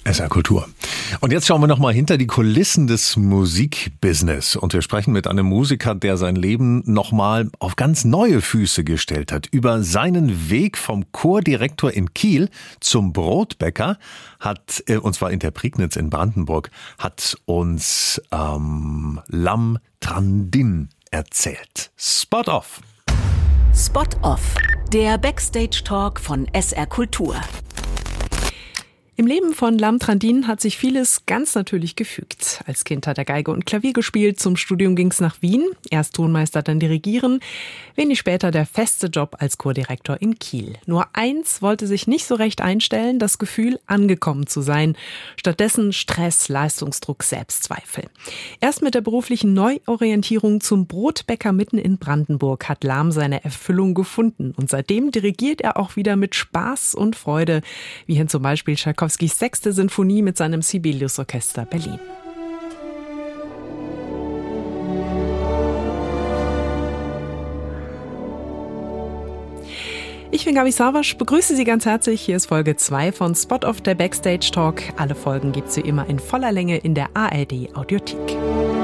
SR Kultur. Und jetzt schauen wir nochmal hinter die Kulissen des Musikbusiness. Und wir sprechen mit einem Musiker, der sein Leben nochmal auf ganz neue Füße gestellt hat. Über seinen Weg vom Chordirektor in Kiel zum Brotbäcker hat, und zwar in der Prignitz in Brandenburg, hat uns Lam Trandin erzählt. Spot Off. Spot Off, der Backstage-Talk von SR Kultur. Im Leben von Lam Trandin hat sich vieles ganz natürlich gefügt. Als Kind hat er Geige und Klavier gespielt, zum Studium ging's nach Wien, erst Tonmeister, dann Dirigieren, wenig später der feste Job als Chordirektor in Kiel. Nur eins wollte sich nicht so recht einstellen, das Gefühl, angekommen zu sein. Stattdessen Stress, Leistungsdruck, Selbstzweifel. Erst mit der beruflichen Neuorientierung zum Brotbäcker mitten in Brandenburg hat Lam seine Erfüllung gefunden. Und seitdem dirigiert er auch wieder mit Spaß und Freude, wie hin zum Beispiel Tschaikowskis 6. Sinfonie mit seinem Sibelius Orchester Berlin. Ich bin Gabi Savasch, begrüße Sie ganz herzlich. Hier ist Folge 2 von Spot Off, der Backstage Talk. Alle Folgen gibt's wie immer in voller Länge in der ARD Audiothek.